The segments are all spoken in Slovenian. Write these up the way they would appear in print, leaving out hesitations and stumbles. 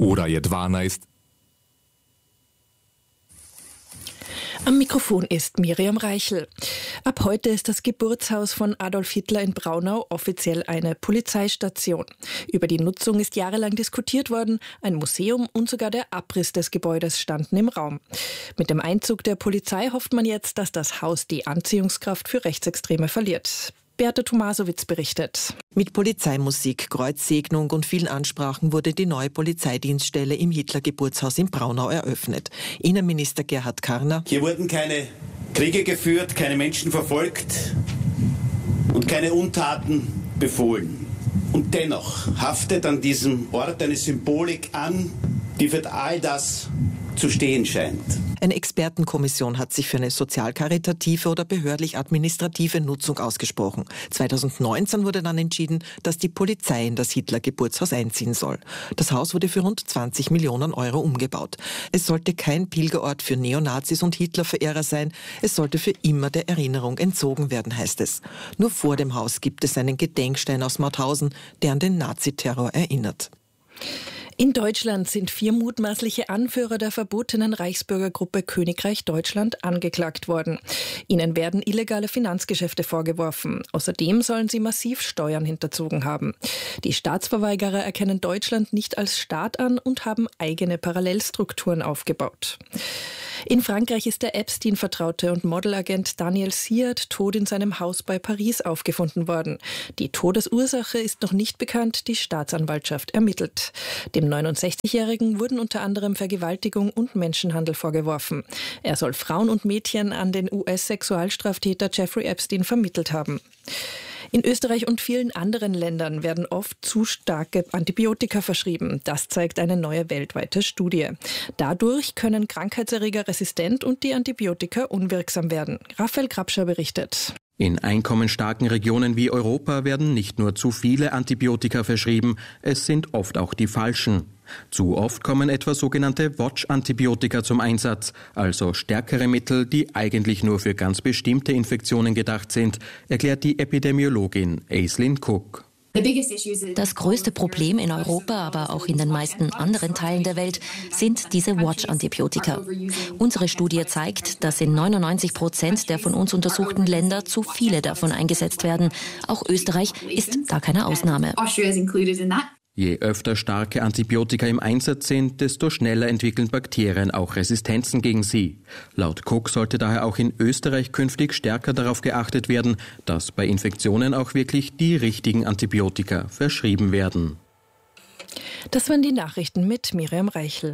Ura Jedwana ist. Am Mikrofon ist Miriam Reichel. Ab heute ist das Geburtshaus von Adolf Hitler in Braunau offiziell eine Polizeistation. Über die Nutzung ist jahrelang diskutiert worden. Ein Museum und sogar der Abriss des Gebäudes standen im Raum. Mit dem Einzug der Polizei hofft man jetzt, dass das Haus die Anziehungskraft für Rechtsextreme verliert. Beate Tomasowitz berichtet. Mit Polizeimusik, Kreuzsegnung und vielen Ansprachen wurde die neue Polizeidienststelle im Hitler-Geburtshaus in Braunau eröffnet. Innenminister Gerhard Karner: Hier wurden keine Kriege geführt, keine Menschen verfolgt und keine Untaten befohlen. Und dennoch haftet an diesem Ort eine Symbolik an, die für all das zu stehen scheint. Eine Expertenkommission hat sich für eine sozial-karitative oder behördlich-administrative Nutzung ausgesprochen. 2019 wurde dann entschieden, dass die Polizei in das Hitler-Geburtshaus einziehen soll. Das Haus wurde für rund 20 Millionen Euro umgebaut. Es sollte kein Pilgerort für Neonazis und Hitlerverehrer sein. Es sollte für immer der Erinnerung entzogen werden, heißt es. Nur vor dem Haus gibt es einen Gedenkstein aus Mauthausen, der an den Naziterror erinnert. In Deutschland sind 4 mutmaßliche Anführer der verbotenen Reichsbürgergruppe Königreich Deutschland angeklagt worden. Ihnen werden illegale Finanzgeschäfte vorgeworfen. Außerdem sollen sie massiv Steuern hinterzogen haben. Die Staatsverweigerer erkennen Deutschland nicht als Staat an und haben eigene Parallelstrukturen aufgebaut. In Frankreich ist der Epstein-Vertraute und Modelagent Daniel Siard tot in seinem Haus bei Paris aufgefunden worden. Die Todesursache ist noch nicht bekannt, die Staatsanwaltschaft ermittelt. Dem 69-Jährigen wurden unter anderem Vergewaltigung und Menschenhandel vorgeworfen. Er soll Frauen und Mädchen an den US-Sexualstraftäter Jeffrey Epstein vermittelt haben. In Österreich und vielen anderen Ländern werden oft zu starke Antibiotika verschrieben. Das zeigt eine neue weltweite Studie. Dadurch können Krankheitserreger resistent und die Antibiotika unwirksam werden. Raphael Grabscher berichtet. In einkommensstarken Regionen wie Europa werden nicht nur zu viele Antibiotika verschrieben, es sind oft auch die falschen. Zu oft kommen etwa sogenannte Watch-Antibiotika zum Einsatz, also stärkere Mittel, die eigentlich nur für ganz bestimmte Infektionen gedacht sind, erklärt die Epidemiologin Aislinn Cook. Das größte Problem in Europa, aber auch in den meisten anderen Teilen der Welt, sind diese Watch-Antibiotika. Unsere Studie zeigt, dass in 99% der von uns untersuchten Länder zu viele davon eingesetzt werden. Auch Österreich ist da keine Ausnahme. Je öfter starke Antibiotika im Einsatz sind, desto schneller entwickeln Bakterien auch Resistenzen gegen sie. Laut Cook sollte daher auch in Österreich künftig stärker darauf geachtet werden, dass bei Infektionen auch wirklich die richtigen Antibiotika verschrieben werden. Das waren die Nachrichten mit Miriam Reichel.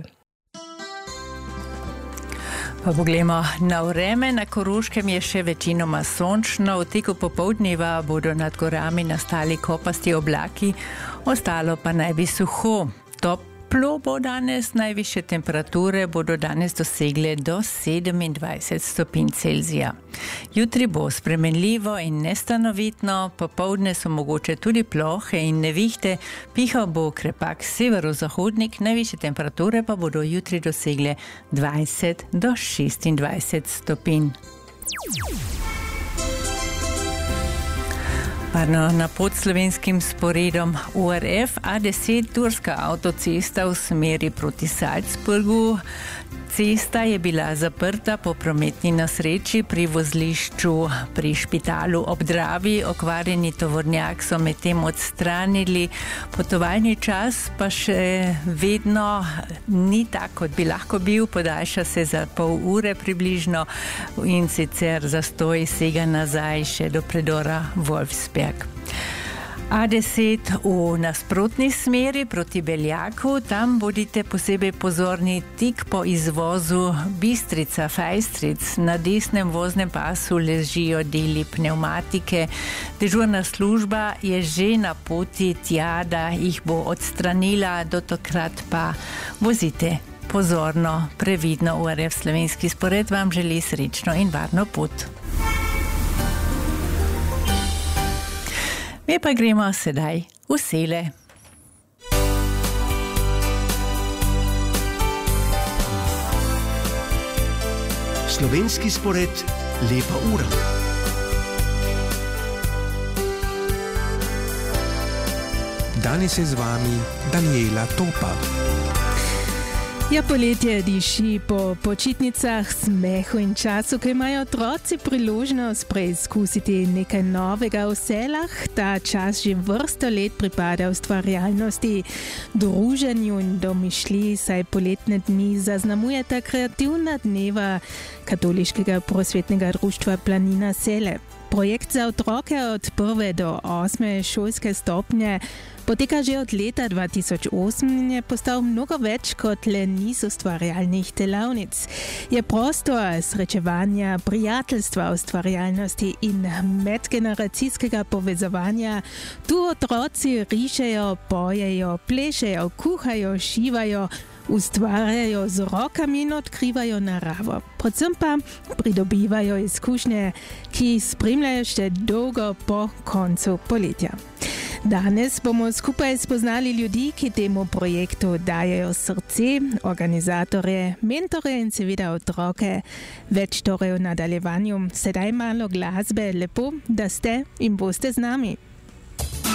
Pa poglejmo na vreme. Na Koroškem je še večinoma sončno. V teku popoldneva bodo nad gorami nastali kopasti oblaki, ostalo pa naj bi suho. Toplo bo danes, najvišje temperature bodo danes dosegle do 27 stopinj Celzija. Jutri bo spremenljivo in nestanovitno, popoldne so mogoče tudi plohe in nevihte, pihal bo krepak severozahodnik, najvišje temperature pa bodo jutri dosegle 20 do 26 stopinj. Na podslovenskim sporedom ORF A10 Turska avtocesta v smeri proti Salzburgu. Cesta je bila zaprta po prometni nesreči pri vozlišču pri Špitalu ob Dravi. Okvarjeni tovornjak so medtem odstranili. Potovalni čas pa še vedno ni tak, kot bi lahko bil. Podaljša se za pol ure približno in sicer zastoj sega nazaj še do predora Wolfsberg. A10 v nasprotni smeri proti Beljaku, tam bodite posebej pozorni tik po izvozu Bistrica-Fajstric. Na desnem voznem pasu ležijo deli pnevmatike. Dežurna služba je že na poti tja, da jih bo odstranila, do takrat pa vozite pozorno, previdno. ORF Slovenski spored vam želi srečno in varno pot. Mi pa gremo sedaj v Sele. Slovenski spored, lepa ura. Danes je z vami Daniela Topa. Ja, poletje diši po počitnicah, smehu in času, ki imajo otroci priložnost preizkusiti nekaj novega v selah. Ta čas že vrsto let pripada ustvarjalnosti, druženju in domišljiji, saj poletne dni zaznamujeta kreativna dneva Katoliškega prosvetnega društva Planina Sele. Projekt za otroke od 1. do 8. šolske stopnje poteka že od leta 2008 in je postal mnogo več kot le niz ustvarjalnih delavnic. Je prostor srečevanja, prijateljstva, ustvarjalnosti in medgeneracijskega povezovanja. Tu otroci rišejo, pojejo, plešejo, kuhajo, šivajo, ustvarjajo z rokami in odkrivajo naravo. Predvsem pa pridobivajo izkušnje, ki spremljajo še dolgo po koncu poletja. Danes bomo skupaj spoznali ljudi, ki temu projektu dajejo srce, organizatorje, mentore in seveda otroke. Več torej v nadaljevanju, sedaj malo glasbe, lepo, da ste in boste z nami.